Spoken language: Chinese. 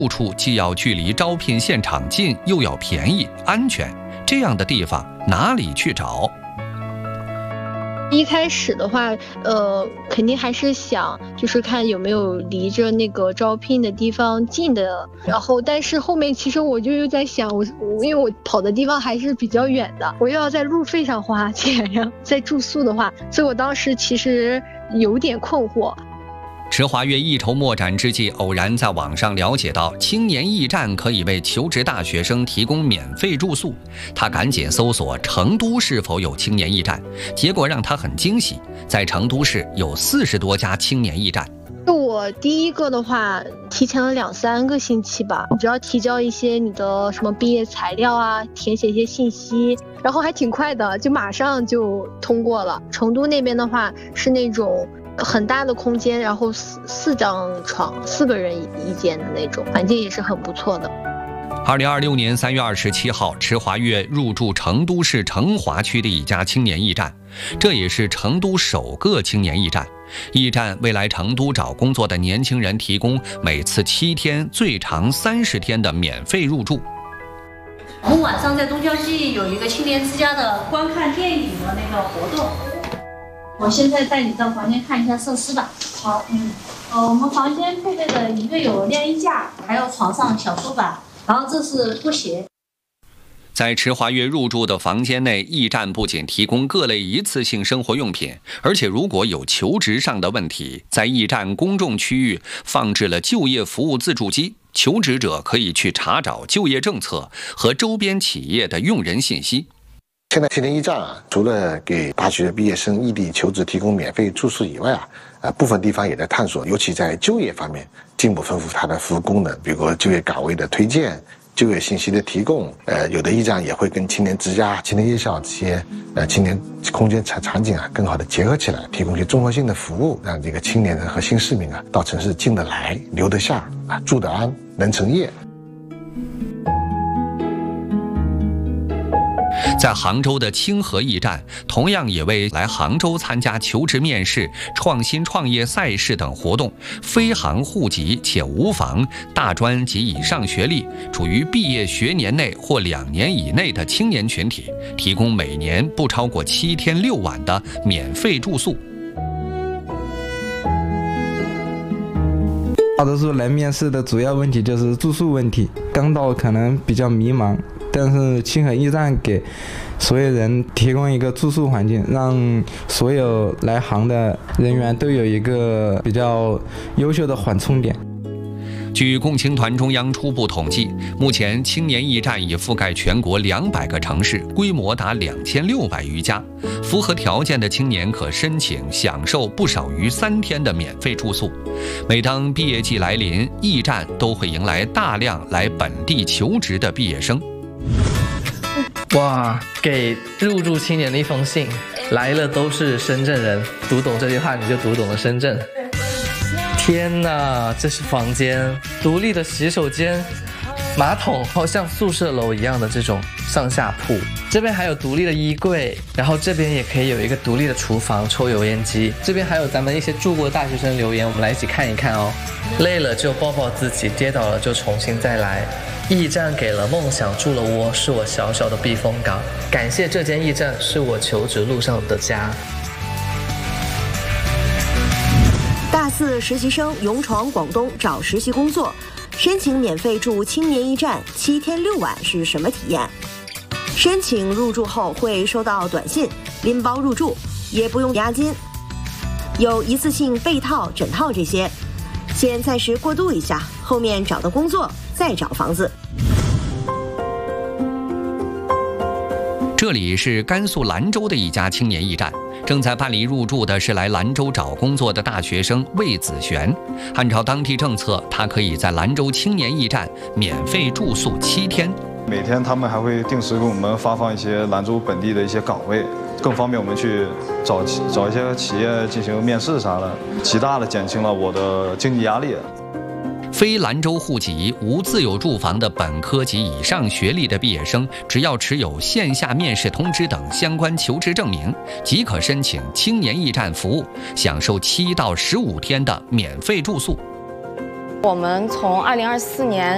住处既要距离招聘现场近，又要便宜、安全，这样的地方哪里去找？ 一开始的话，肯定还是想就是看有没有离着那个招聘的地方近的，然后但是后面其实我就又在想，因为我跑的地方还是比较远的，我又要在路费上花钱，然后在住宿的话，所以我当时其实有点困惑。 池华月一筹莫展之际，偶然在网上了解到青年驿站可以为求职大学生提供免费住宿，他赶紧搜索成都是否有青年驿站，结果让他很惊喜，在成都市有40多家青年驿站。 我第一个的话提前了2-3个星期吧，你只要提交一些你的什么毕业材料啊，填写一些信息，然后还挺快的，就马上就通过了。成都那边的话是那种很大的空间，然后四张床，4个人一间的那种，环境也是很不错的。 2026年3月27号，池华月入住成都市成华区的一家青年驿站，这也是成都首个青年驿站。驿站为来成都找工作的年轻人提供每次7天、最长30天的免费入住。 我们晚上在东郊记有一个青年之家的观看电影的那个活动。我现在带你到房间看一下设施吧。好，我们房间配备的一个有晾衣架，还有床上小书板，然后这是拖鞋。 在池华月入住的房间内，驿站不仅提供各类一次性生活用品，而且如果有求职上的问题，在驿站公众区域放置了就业服务自助机，求职者可以去查找就业政策和周边企业的用人信息。 现在青年驿站除了给大学毕业生异地求职提供免费住宿以外部分地方也在探索，尤其在就业方面进一步丰富它的服务功能，比如说就业岗位的推荐、就业信息的提供，有的驿站也会跟青年之家、青年夜校这些青年空间场景更好的结合起来，提供一些综合性的服务，让这个青年人和新市民到城市进得来、留得下、住得安、能成业。 在杭州的清河驿站，同样也为来杭州参加求职面试、创新创业赛事等活动，非杭户籍且无房、大专及以上学历，处于毕业学年内或2年以内的青年群体，提供每年不超过7天6晚的免费住宿。 大多数来面试的主要问题就是住宿问题，刚到可能比较迷茫，但是清河驿站给所有人提供一个住宿环境，让所有来杭的人员都有一个比较优秀的缓冲点。 据共青团中央初步统计，目前青年驿站已覆盖全国200个城市，规模达2600余家。符合条件的青年可申请享受不少于3天的免费住宿。每当毕业季来临，驿站都会迎来大量来本地求职的毕业生。 哇，给入住青年的一封信，来了都是深圳人，读懂这句话你就读懂了深圳。天哪，这是房间，独立的洗手间，马桶好像宿舍楼一样的这种上下铺，这边还有独立的衣柜，然后这边也可以有一个独立的厨房、抽油烟机，这边还有咱们一些住过的大学生留言，我们来一起看一看哦。累了就抱抱自己，跌倒了就重新再来。驿站给了梦想，筑了窝，是我小小的避风港。感谢这间驿站，是我求职路上的家。 大4实习生勇闯广东找实习工作，申请免费住青年驿站7天6晚是什么体验？申请入住后会收到短信，拎包入住，也不用押金，有一次性被套、枕套这些，先暂时过渡一下，后面找到工作再找房子。 这里是甘肃兰州的一家青年驿站，正在办理入住的是来兰州找工作的大学生魏子璇。按照当地政策，他可以在兰州青年驿站免费住宿7天。 每天他们还会定时给我们发放一些兰州本地的一些岗位，更方便我们去找一些企业进行面试啥的，极大的减轻了我的经济压力。 非兰州户籍、无自有住房的本科及以上学历的毕业生，只要持有线下面试通知等相关求职证明，即可申请青年驿站服务，享受7到15天的免费住宿。 我们从2024年